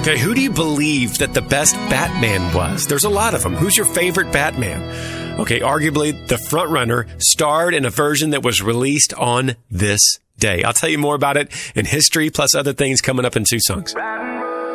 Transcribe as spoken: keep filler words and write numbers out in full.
Okay, who do you believe that the best Batman was? There's a lot of them. Who's your favorite Batman? Okay, arguably the front runner starred in a version that was released on this day. I'll tell you more about it in history plus other things coming up in two songs.